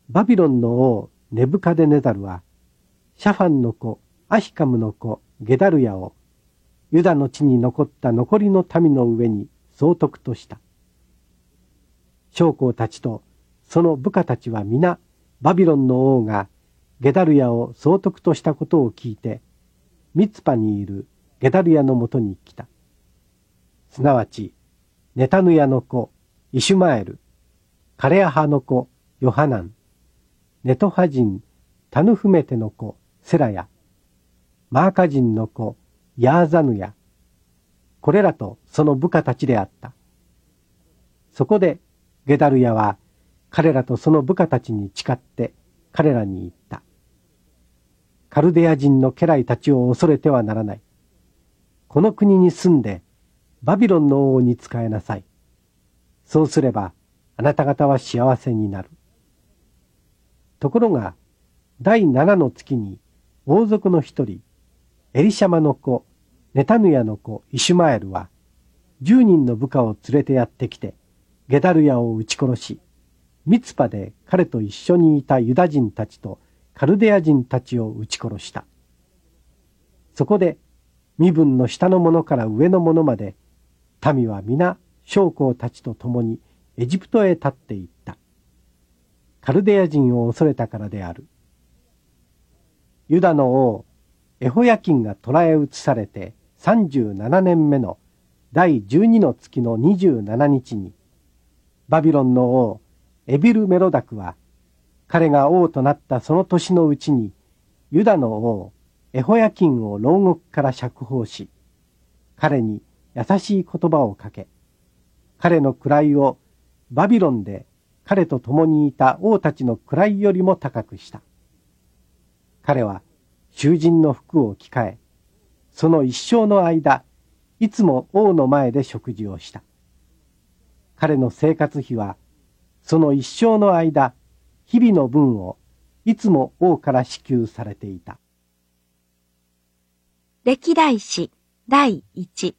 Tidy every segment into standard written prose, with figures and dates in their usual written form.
バビロンの王ネブカデネザルは、シャファンの子アヒカムの子ゲダルヤを、ユダの地に残った残りの民の上に総督とした。将校たちとその部下たちは皆、バビロンの王がゲダルヤを総督としたことを聞いて、ミツパにいるゲダルヤのもとに来た。すなわち、ネタヌヤの子イシュマエル、カレアハの子ヨハナン、ネトハ人タヌフメテの子セラヤ、マーカ人の子ヤーザヌヤ、これらとその部下たちであった。そこでゲダルヤは彼らとその部下たちに誓って彼らに言った。カルデア人の家来たちを恐れてはならない。この国に住んでバビロンの王に仕えなさい。そうすればあなた方は幸せになる。ところが第7の月に王族の一人エリシャマの子ネタヌヤの子イシュマエルは10人の部下を連れてやってきてゲダルヤを撃ち殺し、ミツパで彼と一緒にいたユダ人たちとカルデア人たちを撃ち殺した。そこで身分の下の者から上の者まで民は皆将校たちと共にエジプトへ立って行った。カルデア人を恐れたからである。ユダの王エホヤキンが捕らえ移されて37年目の第12の月の27日に、バビロンの王エビルメロダクは彼が王となったその年のうちにユダの王エホヤキンを牢獄から釈放し、彼に優しい言葉をかけ、彼の位をバビロンで彼と共にいた王たちの位よりも高くした。彼は囚人の服を着替え、その一生の間、いつも王の前で食事をした。彼の生活費は、その一生の間、日々の分をいつも王から支給されていた。 歴代史第1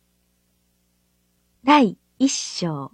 第1章。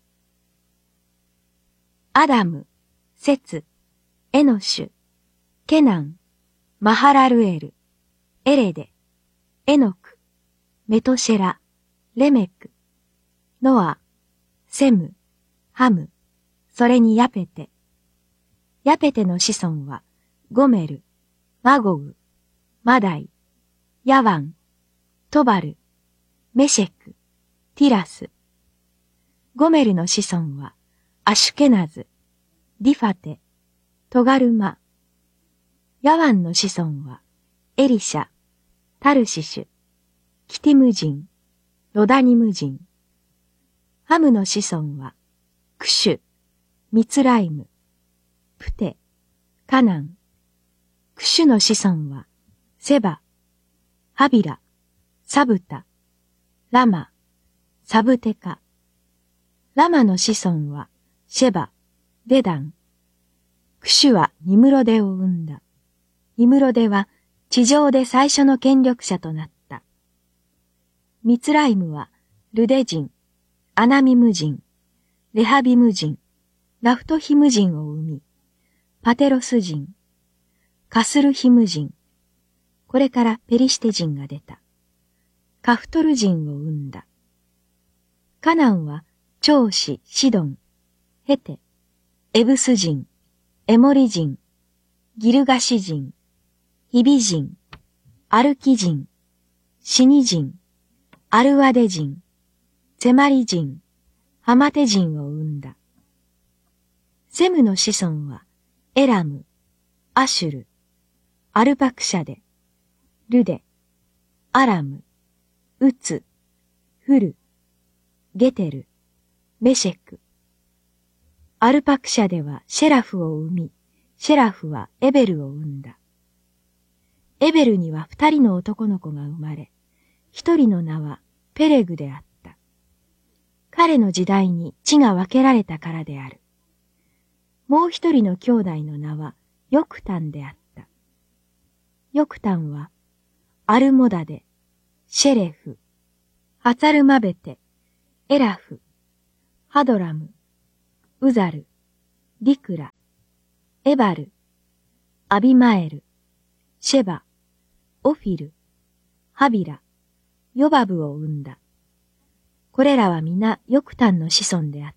アダム、セツ、エノシュ、ケナン、マハラルエル、エレデ、エノク、メトシェラ、レメク、ノア、セム、ハム、それにヤペテ。ヤペテの子孫は、ゴメル、マゴグ、マダイ、ヤワン、トバル、メシェク、ティラス。ゴメルの子孫は、アシュケナズ、ディファテ、トガルマ。ヤワンの子孫は、エリシャ、タルシシュ、キティム人、ロダニム人。ハムの子孫は、クシュ、ミツライム、プテ、カナン。クシュの子孫は、セバ、ハビラ、サブタ、ラマ、サブテカ。ラマの子孫は、シェバ、デダン。クシュはニムロデを生んだ。ニムロデは地上で最初の権力者となった。ミツライムはルデ人、アナミム人、レハビム人、ラフトヒム人を生み、パテロス人、カスルヒム人、これからペリシテ人が出た。カフトル人を生んだ。カナンは長子シドン、ヘテ、エブス人、エモリ人、ギルガシ人、ヒビ人、アルキ人、シニ人、アルワデ人、セマリ人、ハマテ人を生んだ。セムの子孫は、エラム、アシュル、アルパクシャデ、ルデ、アラム、ウツ、フル、ゲテル、メシェク。アルパクシャデはシェラフを生み、シェラフはエベルを生んだ。エベルには2人の男の子が生まれ、1人の名はペレグであった。彼の時代に地が分けられたからである。もう1人の兄弟の名はヨクタンであった。ヨクタンはアルモダデ、シェレフ、ハツァルマベテ、エラフ、ハドラム、ウザル、ディクラ、 エバル、アビマエル、シェバ、オフィル、ハビラ、ヨバブを生んだ。これらは皆ヨクタンの子孫であった。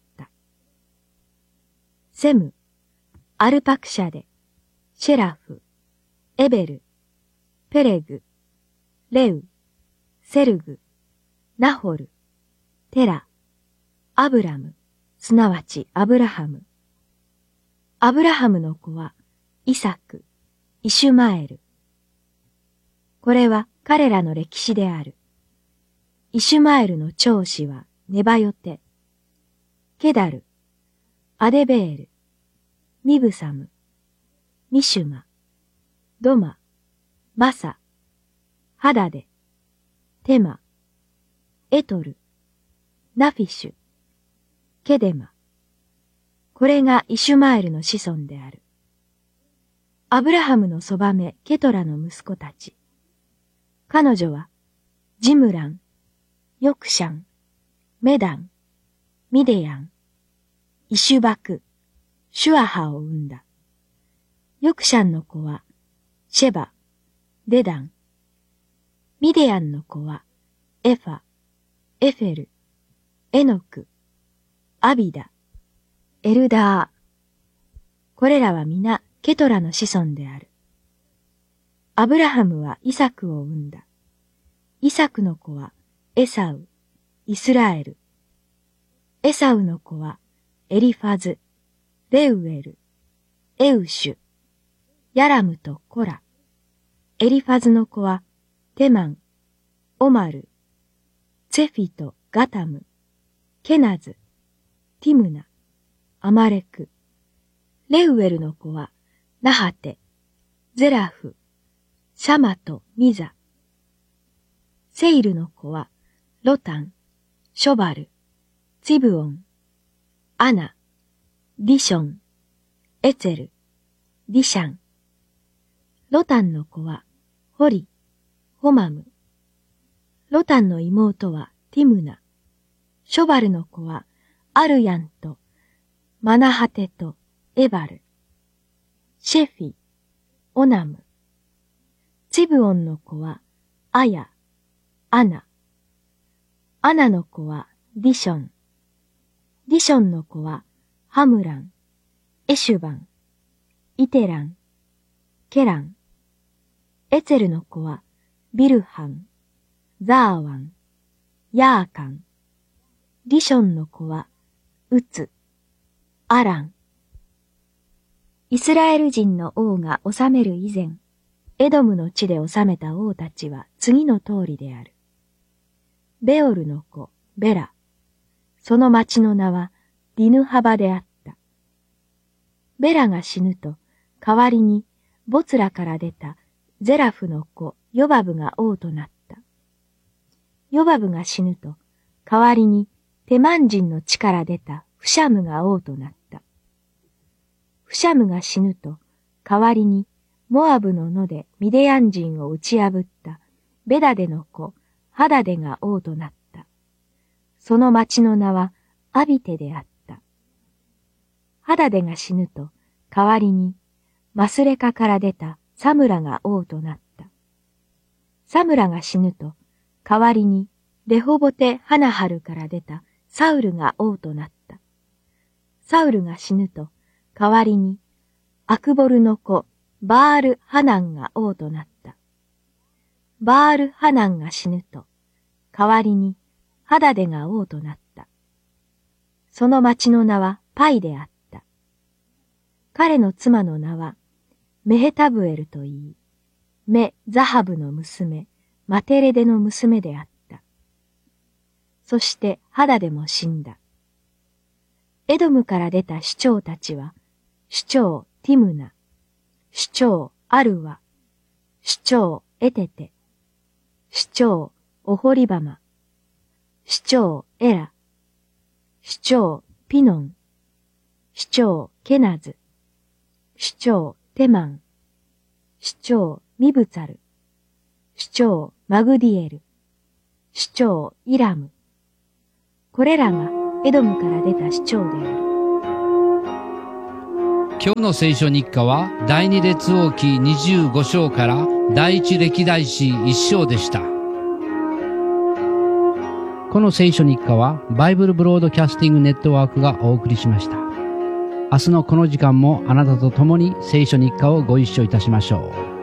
セム、アルパクシャデ、シェラフ、エベル、ペレグ、レウ、セルグ、ナホル、テラ、アブラム、すなわちアブラハム。アブラハムの子はイサク、イシュマエル。これは彼らの歴史である。イシュマエルの長子はネバヨテ、ケダル、アデベール、ミブサム、ミシュマ、ドマ、マサ、ハダデ、テマ、エトル、ナフィシュ、ケデマ。これがイシュマエルの子孫である。アブラハムのそばめケトラの息子たち。彼女は、ジムラン、ヨクシャン、メダン、ミデヤン、イシュバク、シュアハを生んだ。ヨクシャンの子は、シェバ、デダン。ミデヤンの子は、エファ、エフェル、エノク、アビダ、エルダー。これらは皆ケトラの子孫である。アブラハムはイサクを生んだ。イサクの子はエサウ、イスラエル。エサウの子はエリファズ、レウエル、エウシュ、ヤラムとコラ。エリファズの子はテマン、オマル、ツェフィとガタム、ケナズ、ティムナ、アマレク。レウエルの子はナハテ、ゼラフ、シャマとミザ。セイルの子はロタン、ショバル、ツィブオン、アナ、ディション、エツェル、ディシャン。ロタンの子はホリ、ホマム。ロタンの妹はティムナ。ショバルの子はアルヤンとマナハテとエバル。シェフィ、オナム。ツィブオンの子はアヤ、アナ。アナの子はディション。ディションの子はハムラン、エシュバン、イテラン、ケラン。エツェルの子はビルハン、ザーワン、ヤーカン。ディションの子はウツ、アラン。イスラエル人の王が治める以前、エドムの地で治めた王たちは次の通りである。ベオルの子、ベラ。その町の名はディヌハバであった。ベラが死ぬと、代わりにボツラから出たゼラフの子、ヨバブが王となった。ヨバブが死ぬと、代わりにテマン人の地から出たフシャムが王となった。フシャムが死ぬと、代わりにモアブの野でミデヤン人を打ち破ったベダデの子、ハダデが王となった。その町の名はアビテであった。ハダデが死ぬと、代わりにマスレカから出たサムラが王となった。サムラが死ぬと、代わりにレホボテ・ハナハルから出たサウルが王となった。サウルが死ぬと、代わりにアクボルの子、バール・ハナンが王となった。バール・ハナンが死ぬと、代わりにハダデが王となった。その町の名はパイであった。彼の妻の名はメヘタブエルと言い、メ・ザハブの娘、マテレデの娘であった。そしてハダデも死んだ。エドムから出た首長たちは、首長ティムナ、首長アルワ、首長エテテ、首長オホリバマ、首長エラ、首長ピノン、首長ケナズ、首長テマン、首長ミブツァル、首長マグディエル、首長イラム。これらがエドムから出た首長である。 今日の聖書日課は第二列王記25章から第一歴代史1章でした。この聖書日課はバイブルブロードキャスティングネットワークがお送りしました。明日のこの時間もあなたと共に聖書日課をご一緒いたしましょう。